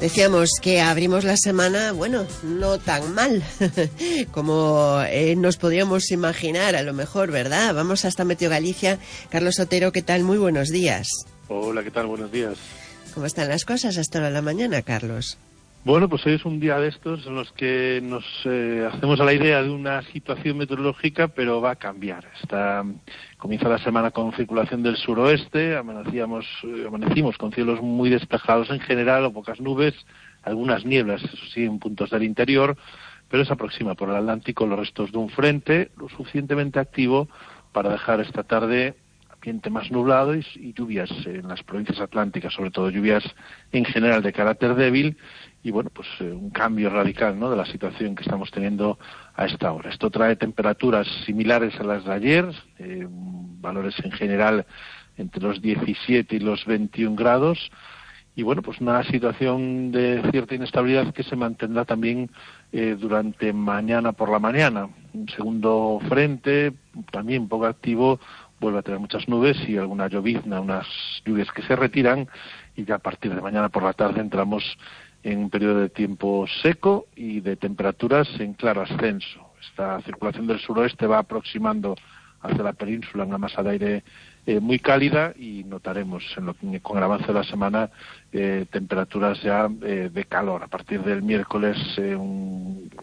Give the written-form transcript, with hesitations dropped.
Decíamos que abrimos la semana, bueno, no tan mal como nos podíamos imaginar, a lo mejor, ¿verdad? Vamos hasta Meteo Galicia. Carlos Otero, ¿qué tal? Muy buenos días. Hola, ¿qué tal? Buenos días. ¿Cómo están las cosas hasta ahora de la mañana, Carlos? Bueno, pues hoy es un día de estos en los que nos hacemos a la idea de una situación meteorológica, pero va a cambiar. Comienza la semana con circulación del suroeste, amanecimos con cielos muy despejados en general, o pocas nubes, algunas nieblas, eso sí, en puntos del interior, pero se aproxima por el Atlántico los restos de un frente lo suficientemente activo para dejar esta tarde ambiente más nublado y lluvias en las provincias atlánticas, sobre todo lluvias en general de carácter débil, y bueno, pues un cambio radical, ¿no?, de la situación que estamos teniendo a esta hora. Esto trae temperaturas similares a las de ayer, valores en general entre los 17 y los 21 grados, y bueno, pues una situación de cierta inestabilidad que se mantendrá también durante mañana por la mañana. Un segundo frente, también poco activo, vuelve a tener muchas nubes y alguna llovizna, unas lluvias que se retiran, y ya a partir de mañana por la tarde entramos en un periodo de tiempo seco y de temperaturas en claro ascenso. Esta circulación del suroeste va aproximando hacia la península una masa de aire muy cálida, y notaremos con el avance de la semana temperaturas ya de calor. A partir del miércoles un